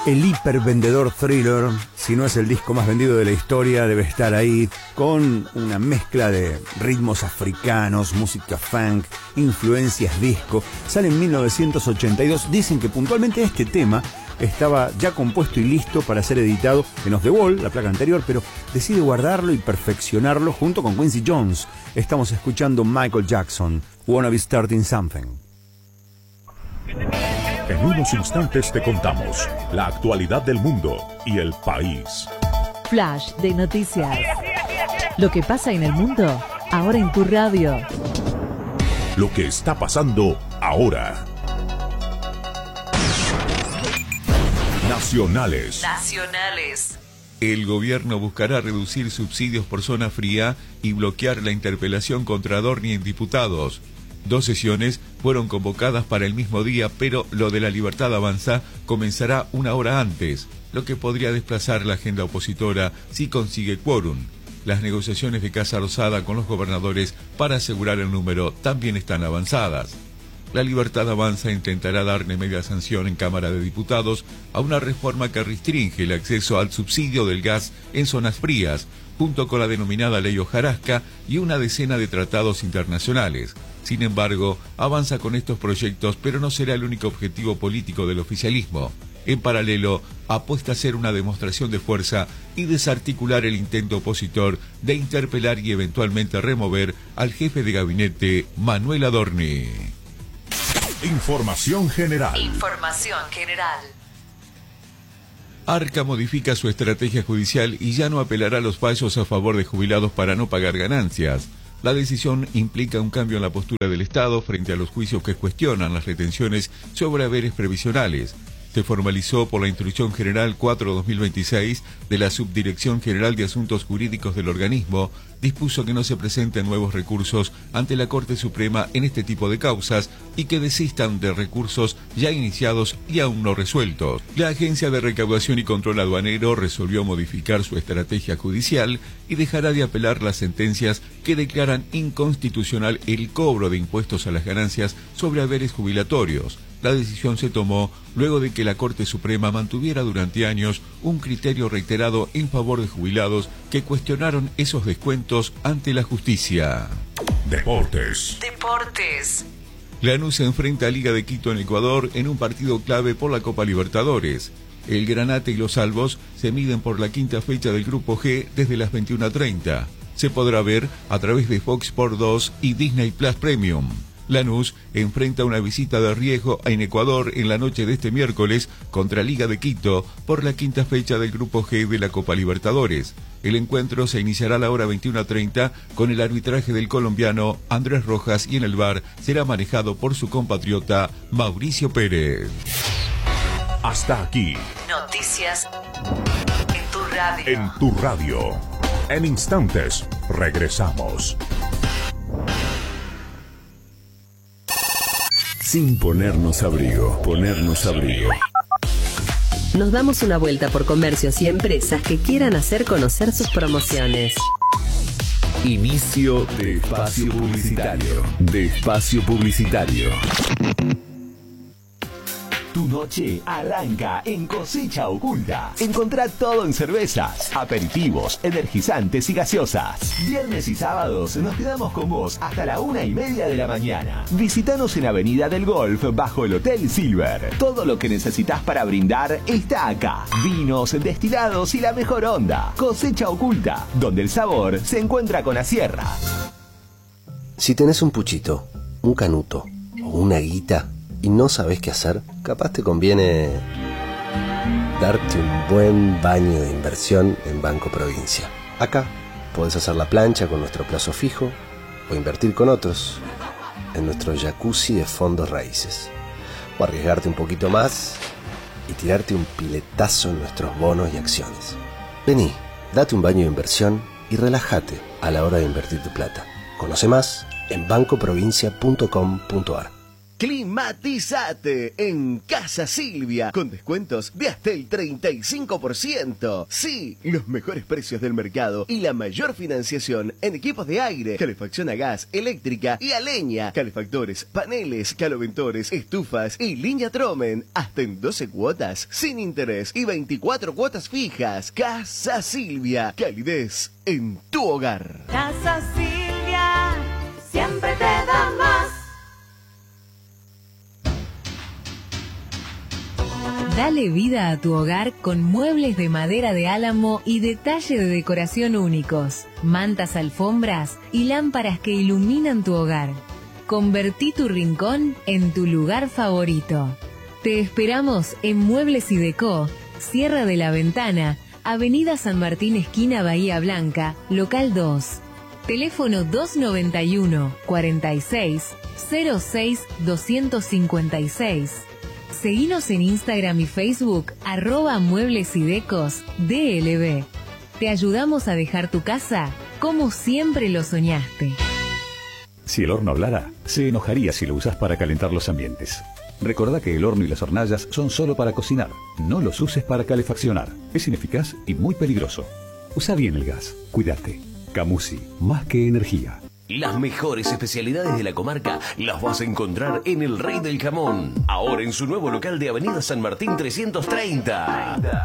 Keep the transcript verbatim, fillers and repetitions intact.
El hipervendedor Thriller, si no es el disco más vendido de la historia, debe estar ahí, con una mezcla de ritmos africanos, música funk, influencias disco. Sale en mil novecientos ochenta y dos. Dicen que puntualmente este tema estaba ya compuesto y listo para ser editado en Off the Wall, la placa anterior, pero decide guardarlo y perfeccionarlo junto con Quincy Jones. Estamos escuchando Michael Jackson, Wanna Be Starting Something. En unos instantes te contamos la actualidad del mundo y el país. Flash de noticias. Lo que pasa en el mundo, ahora en tu radio. Lo que está pasando ahora. Nacionales. Nacionales. El gobierno buscará reducir subsidios por zona fría y bloquear la interpelación contra Adorni en diputados. Dos sesiones fueron convocadas para el mismo día, pero lo de la Libertad Avanza comenzará una hora antes, lo que podría desplazar la agenda opositora si consigue quórum. Las negociaciones de Casa Rosada con los gobernadores para asegurar el número también están avanzadas. La Libertad Avanza intentará darle media sanción en Cámara de Diputados a una reforma que restringe el acceso al subsidio del gas en zonas frías, junto con la denominada Ley Hojarasca y una decena de tratados internacionales. Sin embargo, avanza con estos proyectos, pero no será el único objetivo político del oficialismo. En paralelo, apuesta a hacer una demostración de fuerza y desarticular el intento opositor de interpelar y eventualmente remover al jefe de gabinete, Manuel Adorni. Información general. Información general. Arca modifica su estrategia judicial y ya no apelará a los fallos a favor de jubilados para no pagar ganancias. La decisión implica un cambio en la postura del Estado frente a los juicios que cuestionan las retenciones sobre haberes previsionales. Se formalizó por la Instrucción General cuatro barra dos mil veintiséis de la Subdirección General de Asuntos Jurídicos del organismo. Dispuso que no se presenten nuevos recursos ante la Corte Suprema en este tipo de causas y que desistan de recursos ya iniciados y aún no resueltos. La Agencia de Recaudación y Control Aduanero resolvió modificar su estrategia judicial y dejará de apelar las sentencias que declaran inconstitucional el cobro de impuestos a las ganancias sobre haberes jubilatorios. La decisión se tomó luego de que la Corte Suprema mantuviera durante años un criterio reiterado en favor de jubilados que cuestionaron esos descuentos ante la justicia. Deportes. Deportes. Lanús se enfrenta a Liga de Quito en Ecuador en un partido clave por la Copa Libertadores. El Granate y los Albos se miden por la quinta fecha del Grupo G desde las veintiuna treinta. Se podrá ver a través de Fox Sports dos y Disney Plus Premium. Lanús enfrenta una visita de riesgo en Ecuador en la noche de este miércoles contra Liga de Quito por la quinta fecha del Grupo G de la Copa Libertadores. El encuentro se iniciará a la hora veintiuna treinta con el arbitraje del colombiano Andrés Rojas y en el V A R será manejado por su compatriota Mauricio Pérez. Hasta aquí. Noticias en tu radio. En tu radio. En instantes regresamos. Sin ponernos abrigo, ponernos abrigo. Nos damos una vuelta por comercios y empresas que quieran hacer conocer sus promociones. Inicio de espacio publicitario. De espacio publicitario. Tu noche arranca en Cosecha Oculta. Encontrá todo en cervezas, aperitivos, energizantes y gaseosas. Viernes y sábados nos quedamos con vos hasta la una y media de la mañana. Visítanos en Avenida del Golf bajo el Hotel Silver. Todo lo que necesitas para brindar está acá. Vinos, destilados y la mejor onda. Cosecha Oculta, donde el sabor se encuentra con la sierra. Si tenés un puchito, un canuto o una guita y no sabés qué hacer, capaz te conviene darte un buen baño de inversión en Banco Provincia. Acá podés hacer la plancha con nuestro plazo fijo o invertir con otros en nuestro jacuzzi de fondos raíces, o arriesgarte un poquito más y tirarte un piletazo en nuestros bonos y acciones. Vení, date un baño de inversión y relájate a la hora de invertir tu plata. Conoce más en banco provincia punto com punto a r. Climatizate en Casa Silvia con descuentos de hasta el treinta y cinco por ciento. Sí, los mejores precios del mercado y la mayor financiación en equipos de aire, calefacción a gas, eléctrica y a leña, calefactores, paneles, caloventores, estufas y línea Tromen, hasta en doce cuotas sin interés y veinticuatro cuotas fijas. Casa Silvia, calidez en tu hogar. Casa Silvia, siempre te da más. Dale vida a tu hogar con muebles de madera de álamo y detalle de decoración únicos, mantas, alfombras y lámparas que iluminan tu hogar. Convertí tu rincón en tu lugar favorito. Te esperamos en Muebles y Decó, Sierra de la Ventana, Avenida San Martín, esquina Bahía Blanca, local dos. Teléfono dos noventa y uno, cuarenta y seis, cero seis, doscientos cincuenta y seis. Seguinos en Instagram y Facebook, arroba Muebles y Decos D L B. Te ayudamos a dejar tu casa como siempre lo soñaste. Si el horno hablara, se enojaría si lo usas para calentar los ambientes. Recordá que el horno y las hornallas son solo para cocinar. No los uses para calefaccionar. Es ineficaz y muy peligroso. Usa bien el gas. Cuídate. Camusi, más que energía. Las mejores especialidades de la comarca las vas a encontrar en El Rey del Jamón. Ahora en su nuevo local de Avenida San Martín trescientos treinta.